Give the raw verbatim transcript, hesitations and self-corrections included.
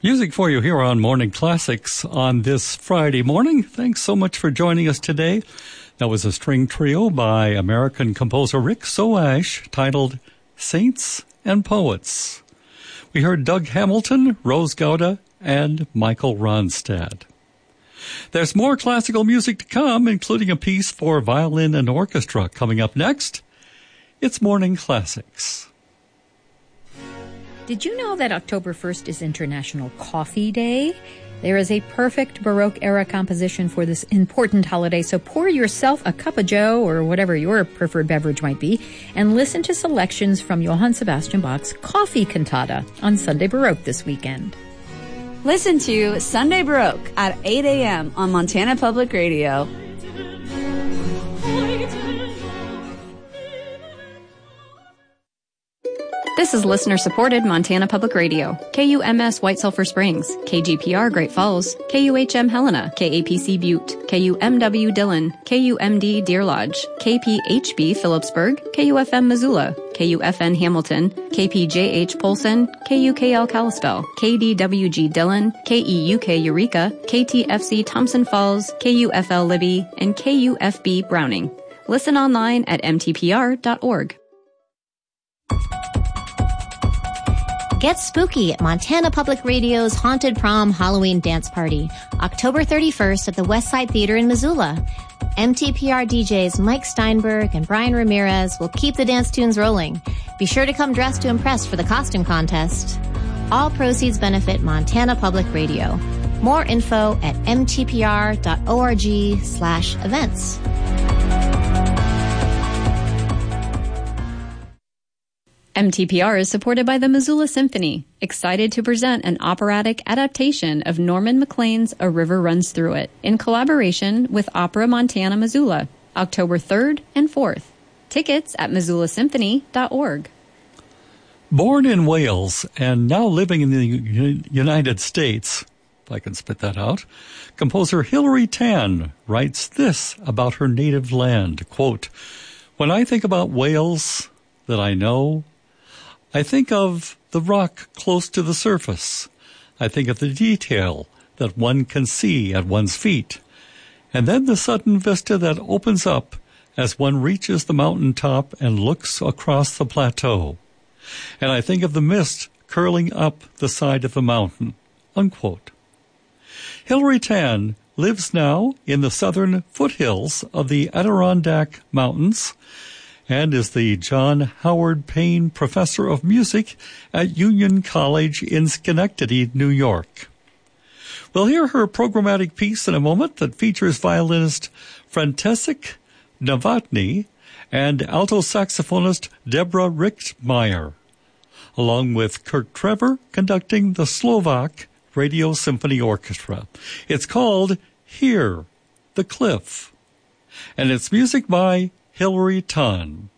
Music for you here on Morning Classics on this Friday morning. Thanks so much for joining us today. That was a string trio by American composer Rick Soash titled Saints and Poets. We heard Doug Hamilton, Rose Gauda, and Michael Ronstadt. There's more classical music to come, including a piece for violin and orchestra coming up next. It's Morning Classics. Did you know that October first is International Coffee Day? There is a perfect Baroque-era composition for this important holiday, so pour yourself a cup of joe, or whatever your preferred beverage might be, and listen to selections from Johann Sebastian Bach's Coffee Cantata on Sunday Baroque this weekend. Listen to Sunday Baroque at eight a.m. on Montana Public Radio. This is listener-supported Montana Public Radio. K U M S White Sulphur Springs, K G P R Great Falls, K U H M Helena, K A P C Butte, K U M W Dillon, K U M D Deer Lodge, K P H B Phillipsburg, K U F M Missoula, K U F N Hamilton, K P J H Polson, K U K L Kalispell, K D W G Dillon, K E U K Eureka, K T F C Thompson Falls, K U F L Libby, and K U F B Browning. Listen online at m t p r dot org. Get spooky at Montana Public Radio's Haunted Prom Halloween Dance Party, October thirty-first at the Westside Theater in Missoula. M T P R D Js Mike Steinberg and Brian Ramirez will keep the dance tunes rolling. Be sure to come dressed to impress for the costume contest. All proceeds benefit Montana Public Radio. More info at m t p r dot org slash events. M T P R is supported by the Missoula Symphony, excited to present an operatic adaptation of Norman Maclean's A River Runs Through It in collaboration with Opera Montana Missoula, October third and fourth. Tickets at missoula symphony dot org. Born in Wales and now living in the U- United States, if I can spit that out, composer Hilary Tan writes this about her native land, quote, "When I think about Wales that I know, I think of the rock close to the surface. I think of the detail that one can see at one's feet, and then the sudden vista that opens up as one reaches the mountain top and looks across the plateau. And I think of the mist curling up the side of the mountain," unquote. Hilary Tan lives now in the southern foothills of the Adirondack Mountains and is the John Howard Payne Professor of Music at Union College in Schenectady, New York. We'll hear her programmatic piece in a moment that features violinist Francesek Novotny and alto saxophonist Deborah Richtmeyer, along with Kirk Trevor conducting the Slovak Radio Symphony Orchestra. It's called Here, the Cliff, and it's music by Hilary Tan.